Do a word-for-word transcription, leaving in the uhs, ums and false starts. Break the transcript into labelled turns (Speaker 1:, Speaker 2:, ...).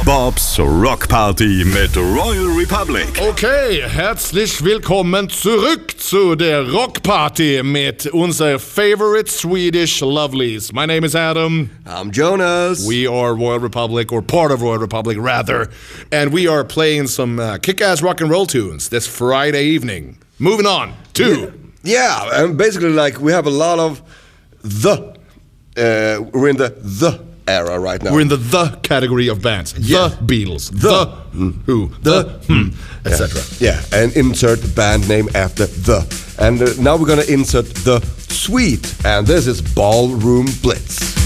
Speaker 1: Bobs Rock Party mit Royal Republic.
Speaker 2: Okay, herzlich willkommen zurück zu der Rock Party mit unser favorite Swedish lovelies. My name is Adam.
Speaker 3: I'm Jonas.
Speaker 2: We are Royal Republic, or part of Royal Republic rather, and we are playing some uh, kick-ass rock and roll tunes this Friday evening. Moving on to...
Speaker 3: Yeah, yeah, and basically like we have a lot of the... Uh, we're in the the era right now.
Speaker 2: We're in the the category of bands.
Speaker 3: Yeah.
Speaker 2: The Beatles.
Speaker 3: The.
Speaker 2: The Who. The Hmm. et cetera.
Speaker 3: Yeah, and insert band name after the. And uh, now we're gonna insert the Sweet, and this is Ballroom Blitz.